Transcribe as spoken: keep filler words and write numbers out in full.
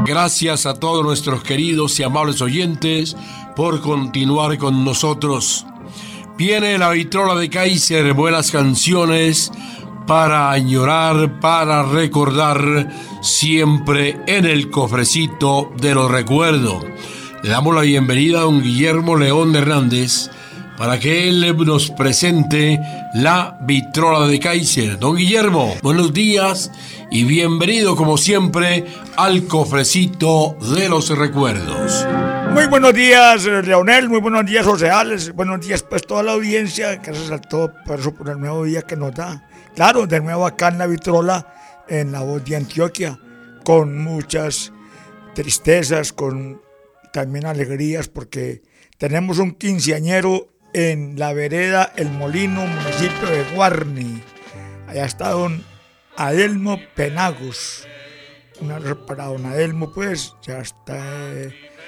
Gracias a todos nuestros queridos y amables oyentes por continuar con nosotros. Viene la vitrola de Kaiser, buenas canciones para añorar, para recordar, siempre en el cofrecito de los recuerdos. Le damos la bienvenida a don Guillermo León Hernández para que él nos presente la vitrola de Kaiser. Don Guillermo, buenos días y bienvenido como siempre al cofrecito de los recuerdos. Muy buenos días, Leonel, muy buenos días, Oceales, buenos días pues toda la audiencia, gracias a todo por eso, por el nuevo día que nos da. Claro, de nuevo acá en la vitrola, en La Voz de Antioquia, con muchas tristezas, con también alegrías, porque tenemos un quinceañero en la vereda El Molino, municipio de Guarni. Allá está don Adelmo Penagos. Un abrazo para don Adelmo, pues, ya está... Eh,